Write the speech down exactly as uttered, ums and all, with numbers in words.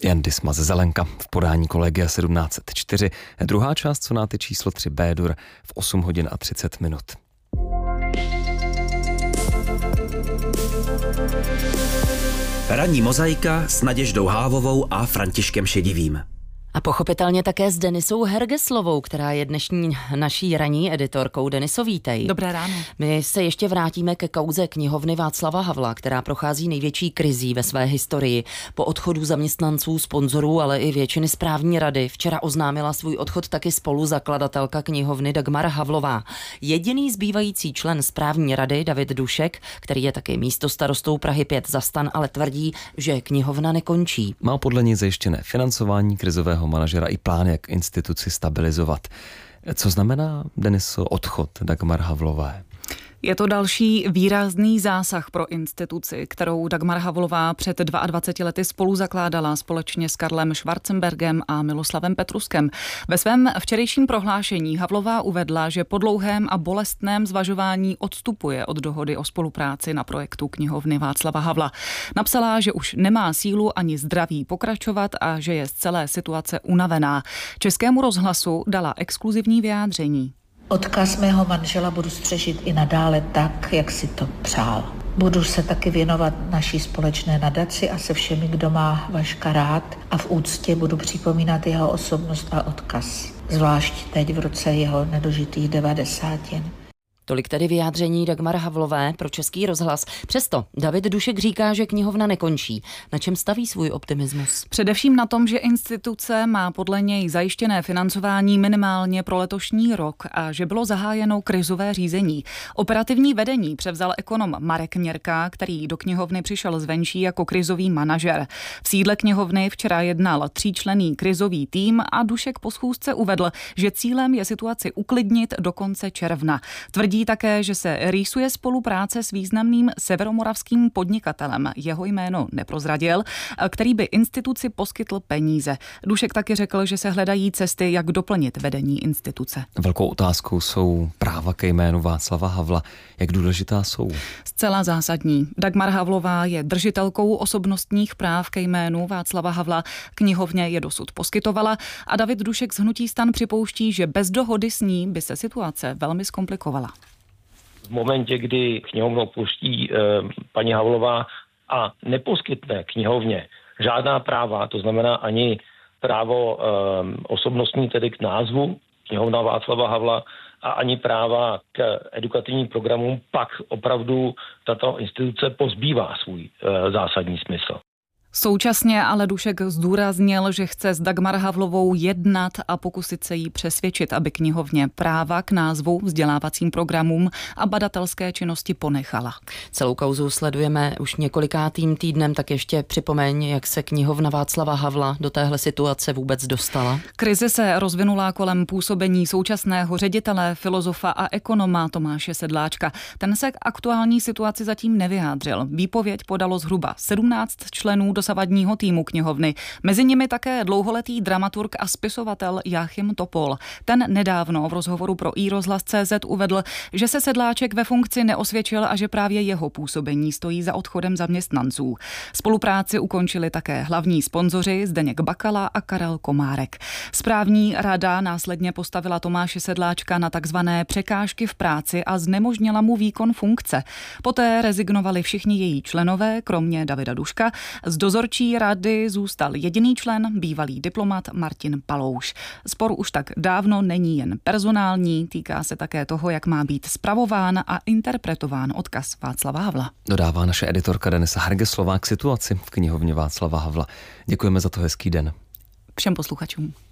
Jan Disma ze Zelenka v podání Kolegia sedmnáct set čtyři. Druhá část sonáty číslo tři B-dur v osm hodin a třicet minut. Ranní mozaika s Naděždou Hávovou a Františkem Šedivým. A pochopitelně také s Denisou Hergeslovou, která je dnešní naší ranní editorkou. Deniso, vítej. Dobré ráno. My se ještě vrátíme ke kauze knihovny Václava Havla, která prochází největší krizí ve své historii. Po odchodu zaměstnanců, sponzorů, ale i většiny správní rady včera oznámila svůj odchod taky spoluzakladatelka knihovny Dagmar Havlová. Jediný zbývající člen správní rady, David Dušek, který je taky místostarostou Prahy pět za STAN, ale tvrdí, že knihovna nekončí. Má podle ní zajištěné financování krizového manažera i plán, jak instituci stabilizovat. Co znamená, Deniso, odchod Dagmar Havlové? Je to další výrazný zásah pro instituci, kterou Dagmar Havlová před dvaceti dvěma lety spolu zakládala společně s Karlem Schwarzenbergem a Miloslavem Petruskem. Ve svém včerejším prohlášení Havlová uvedla, že po dlouhém a bolestném zvažování odstupuje od dohody o spolupráci na projektu knihovny Václava Havla. Napsala, že už nemá sílu ani zdraví pokračovat a že je z celé situace unavená. Českému rozhlasu dala exkluzivní vyjádření. Odkaz mého manžela budu střežit i nadále tak, jak si to přál. Budu se taky věnovat naší společné nadaci a se všemi, kdo má Vaška rád, a v úctě budu připomínat jeho osobnost a odkaz. Zvlášť teď v roce jeho nedožitých devadesátin. Tolik tedy vyjádření Dagmar Havlové pro Český rozhlas. Přesto David Dušek říká, že knihovna nekončí. Na čem staví svůj optimismus? Především na tom, že instituce má podle něj zajištěné financování minimálně pro letošní rok a že bylo zahájeno krizové řízení. Operativní vedení převzal ekonom Marek Měrka, který do knihovny přišel zvenčí jako krizový manažer. V sídle knihovny včera jednal tříčlenný krizový tým a Dušek po schůzce uvedl, že cílem je situaci uklidnit do konce června. Tvrdí také, že se rýsuje spolupráce s významným severomoravským podnikatelem, jeho jméno neprozradil, který by instituci poskytl peníze. Dušek taky řekl, že se hledají cesty, jak doplnit vedení instituce. Velkou otázkou jsou práva ke jménu Václava Havla. Jak důležitá jsou? Zcela zásadní. Dagmar Havlová je držitelkou osobnostních práv ke jménu Václava Havla. Knihovně je dosud poskytovala a David Dušek z hnutí STAN připouští, že bez dohody s ní by se situace velmi zkomplikovala. V momentě, kdy knihovnu opustí e, paní Havlová a neposkytne knihovně žádná práva, to znamená ani právo e, osobnostní, tedy k názvu knihovna Václava Havla, a ani práva k edukativním programům, pak opravdu tato instituce pozbývá svůj e, zásadní smysl. Současně ale Dušek zdůraznil, že chce s Dagmar Havlovou jednat a pokusit se jí přesvědčit, aby knihovně práva k názvu, vzdělávacím programům a badatelské činnosti ponechala. Celou kauzu sledujeme už několikátým týdnem, tak ještě připomeň, jak se knihovna Václava Havla do téhle situace vůbec dostala. Krize se rozvinula kolem působení současného ředitele, filozofa a ekonoma Tomáše Sedláčka. Ten se k aktuální situaci zatím nevyjádřil. Výpověď podalo zhruba sedmnáct členů dosavadního týmu knihovny. Mezi nimi také dlouholetý dramaturg a spisovatel Jáchym Topol. Ten nedávno v rozhovoru pro iRozhlas tečka cé zet uvedl, že se Sedláček ve funkci neosvědčil a že právě jeho působení stojí za odchodem zaměstnanců. Spolupráci ukončili také hlavní sponzoři Zdeněk Bakala a Karel Komárek. Správní rada následně postavila Tomáše Sedláčka na takzvané překážky v práci a znemožnila mu výkon funkce. Poté rezignovali všichni její členové, kromě Davida Duška. Z dozorčí rady zůstal jediný člen, bývalý diplomat Martin Palouš. Spor už tak dávno není jen personální, týká se také toho, jak má být spravován a interpretován odkaz Václava Havla. Dodává naše editorka Denisa Hergeslová k situaci v knihovně Václava Havla. Děkujeme za to, hezký den. Všem posluchačům.